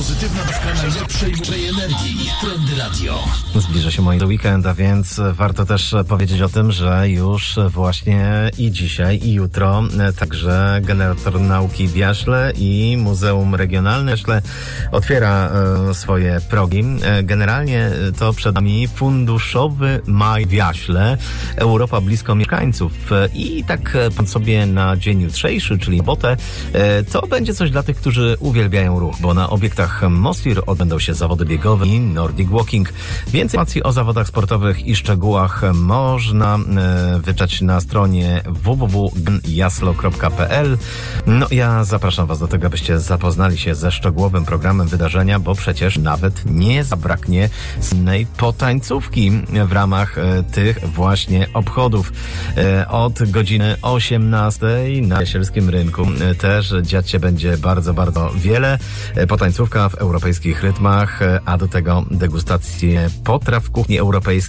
Pozytywna dawka najlepszej energii. Trendy Radio. Zbliża się mój weekend, a więc warto też powiedzieć o tym, że już właśnie i dzisiaj, i jutro także Generator Nauki w Jaśle i Muzeum Regionalne w Jaśle otwiera swoje progi. Generalnie to przed nami Funduszowy Maj w Jaśle. Europa blisko mieszkańców. I tak pan sobie na dzień jutrzejszy, czyli sobotę, to będzie coś dla tych, którzy uwielbiają ruch, bo na obiektach Mosfir odbędą się zawody biegowe i Nordic Walking. Więcej informacji o zawodach sportowych i szczegółach można wyczać na stronie www.jaslo.pl. No ja zapraszam Was do tego, abyście zapoznali się ze szczegółowym programem wydarzenia, bo przecież nawet nie zabraknie innej potańcówki w ramach tych właśnie obchodów. Od godziny 18 na Jasielskim Rynku też dziać się będzie bardzo, bardzo wiele. Potańcówka w europejskich rytmach, a do tego degustacje potraw kuchni europejskiej.